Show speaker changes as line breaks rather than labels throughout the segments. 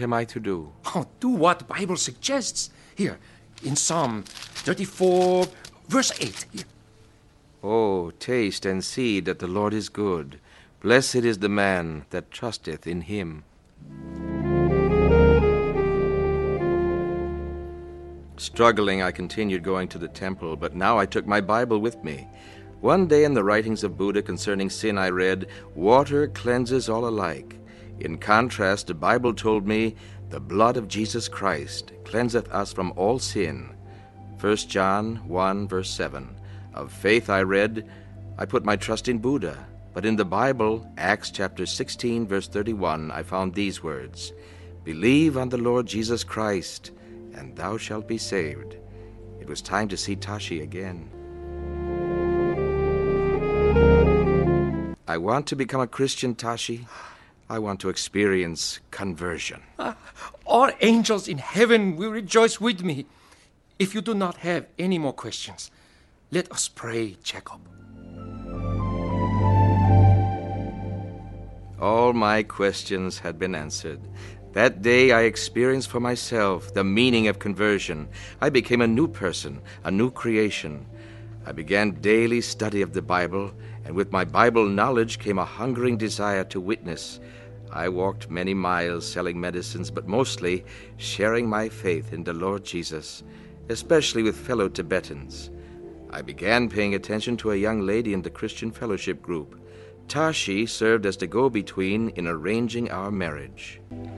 am I to do?
Oh, do what the Bible suggests. Here, in Psalm 34, verse 8. Here.
Oh, taste and see that the Lord is good. Blessed is the man that trusteth in him. Struggling, I continued going to the temple, but now I took my Bible with me. One day in the writings of Buddha concerning sin, I read, "Water cleanses all alike." In contrast, the Bible told me, "The blood of Jesus Christ cleanseth us from all sin." 1 John 1, verse 7. Of faith I read, "I put my trust in Buddha." But in the Bible, Acts chapter 16, verse 31, I found these words, "Believe on the Lord Jesus Christ, and thou shalt be saved." It was time to see Tashi again. I want to become a Christian, Tashi. I want to experience conversion.
All angels in heaven will rejoice with me. If you do not have any more questions, let us pray, Jacob.
All my questions had been answered. That day I experienced for myself the meaning of conversion. I became a new person, a new creation. I began daily study of the Bible, and with my Bible knowledge came a hungering desire to witness. I walked many miles selling medicines, but mostly sharing my faith in the Lord Jesus, especially with fellow Tibetans. I began paying attention to a young lady in the Christian Fellowship group. Tashi served as the go-between in arranging our marriage.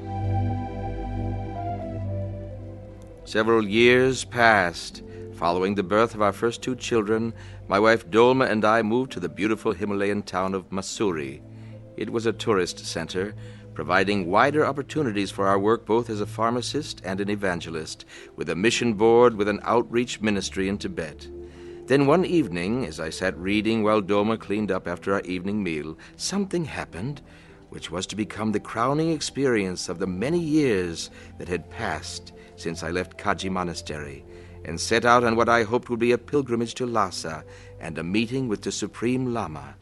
Several years passed. Following the birth of our first two children, my wife Dolma and I moved to the beautiful Himalayan town of Mussoorie. It was a tourist center, providing wider opportunities for our work both as a pharmacist and an evangelist, with a mission board with an outreach ministry in Tibet. Then one evening, as I sat reading while Dolma cleaned up after our evening meal, something happened which was to become the crowning experience of the many years that had passed since I left Kaji Monastery and set out on what I hoped would be a pilgrimage to Lhasa and a meeting with the Supreme Lama.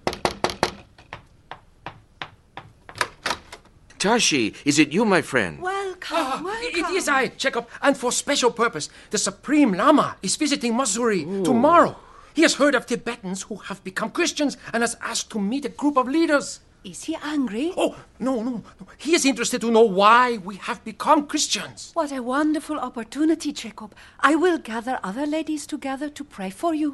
Tashi, is it you, my friend?
Welcome.
It is I, Jacob, and for special purpose. The Supreme Lama is visiting Mussoorie tomorrow. He has heard of Tibetans who have become Christians and has asked to meet a group of leaders.
Is he angry?
Oh, no. He is interested to know why we have become Christians.
What a wonderful opportunity, Jacob. I will gather other ladies together to pray for you.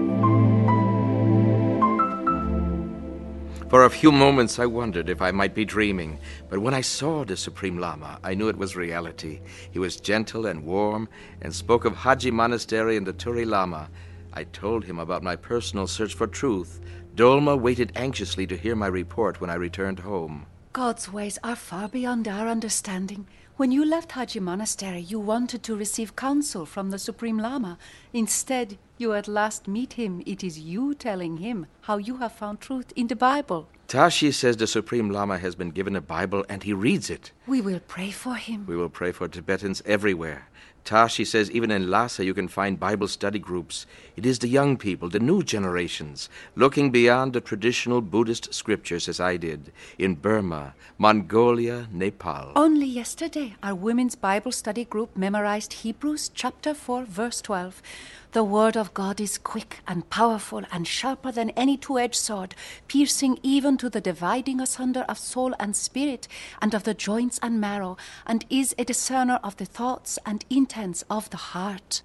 For a few moments I wondered if I might be dreaming, but when I saw the Supreme Lama, I knew it was reality. He was gentle and warm and spoke of Haji Monastery and the Turi Lama. I told him about my personal search for truth. Dolma waited anxiously to hear my report when I returned home.
God's ways are far beyond our understanding. When you left Haji Monastery, you wanted to receive counsel from the Supreme Lama. Instead, you at last meet him. It is you telling him how you have found truth in the Bible.
Tashi says the Supreme Lama has been given a Bible and he reads it.
We will pray for him.
We will pray for Tibetans everywhere. Tashi says even in Lhasa you can find Bible study groups. It is the young people, the new generations, looking beyond the traditional Buddhist scriptures as I did, in Burma, Mongolia, Nepal.
Only yesterday, our women's Bible study group memorized Hebrews chapter 4, verse 12. The word of God is quick and powerful and sharper than any two-edged sword, piercing even to the dividing asunder of soul and spirit, and of the joints and marrow, and is a discerner of the thoughts and intents of the heart.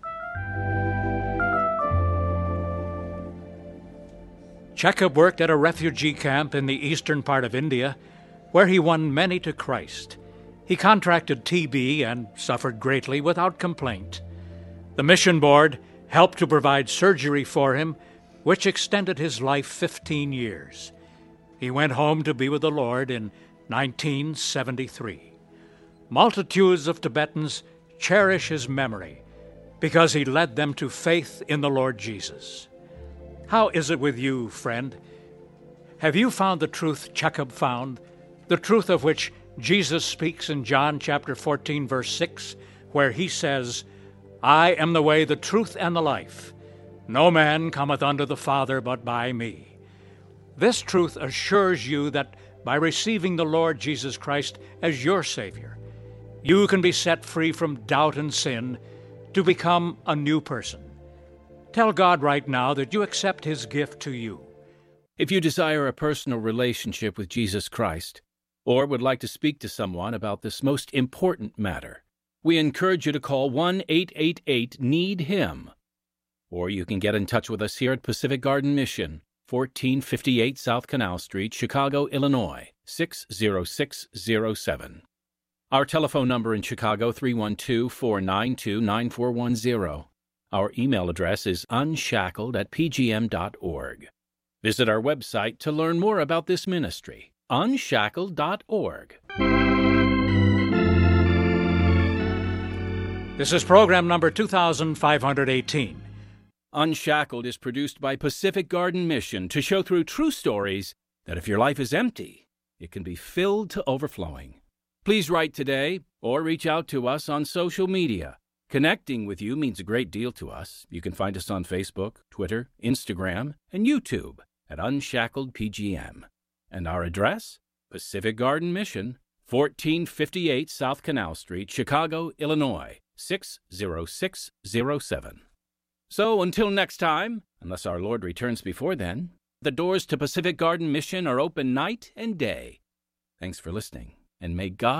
Jacob worked at a refugee camp in the eastern part of India, where he won many to Christ. He contracted TB and suffered greatly without complaint. The mission board helped to provide surgery for him, which extended his life 15 years. He went home to be with the Lord in 1973. Multitudes of Tibetans cherish his memory because he led them to faith in the Lord Jesus. How is it with you, friend? Have you found the truth Jacob found, the truth of which Jesus speaks in John chapter 14, verse 6, where he says, I am the way, the truth, and the life. No man cometh unto the Father but by me. This truth assures you that by receiving the Lord Jesus Christ as your Savior, you can be set free from doubt and sin to become a new person. Tell God right now that you accept His gift to you.
If you desire a personal relationship with Jesus Christ, or would like to speak to someone about this most important matter, we encourage you to call 1-888-NEED-HIM. Or you can get in touch with us here at Pacific Garden Mission, 1458 South Canal Street, Chicago, Illinois, 60607. Our telephone number in Chicago, 312-492-9410. Our email address is unshackled@pgm.org. Visit our website to learn more about this ministry, unshackled.org.
This is program number 2518.
Unshackled is produced by Pacific Garden Mission to show through true stories that if your life is empty, it can be filled to overflowing. Please write today or reach out to us on social media. Connecting with you means a great deal to us. You can find us on Facebook, Twitter, Instagram, and YouTube at Unshackled PGM. And our address? Pacific Garden Mission, 1458 South Canal Street, Chicago, Illinois, 60607. So until next time, unless our Lord returns before then, the doors to Pacific Garden Mission are open night and day. Thanks for listening, and may God